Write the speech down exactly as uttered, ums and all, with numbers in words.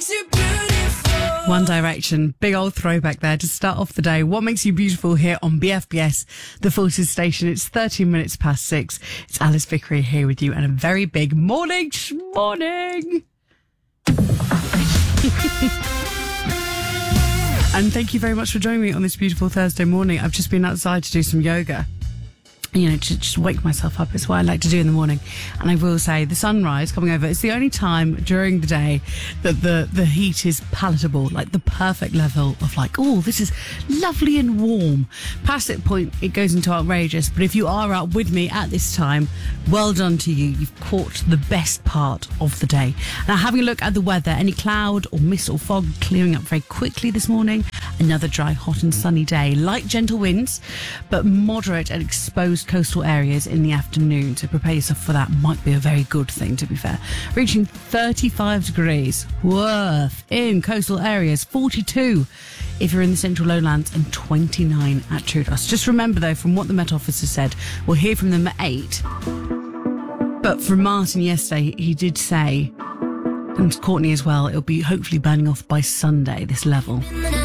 makes you beautiful? One Direction, big old throwback there to start off the day. What makes you beautiful here on B F B S, the Forces station. It's thirteen minutes past six. It's Alice Vickery here with you, and a very big morning, morning. And thank you very much for joining me on this beautiful Thursday morning. I've just been outside to do some yoga. You know, to just wake myself up. It's what I like to do in the morning. And I will say, the sunrise coming over, it's the only time during the day that the, the heat is palatable, like the perfect level of like, oh, this is lovely and warm. Past that point, it goes into outrageous. But if you are out with me at this time, well done to you. You've caught the best part of the day. Now, having a look at the weather, any cloud or mist or fog clearing up very quickly this morning. Another dry, hot and sunny day. Light, gentle winds, but moderate and exposed coastal areas in the afternoon. So prepare yourself for that. Might be a very good thing, to be fair. Reaching thirty-five degrees worth in coastal areas, forty-two if you're in the central lowlands, and twenty-nine at Troodos. Just remember, though, from what the Met Office has said, we'll hear from them at eight. But from Martin yesterday, he did say, and Courtney as well, it'll be hopefully burning off by Sunday, this level.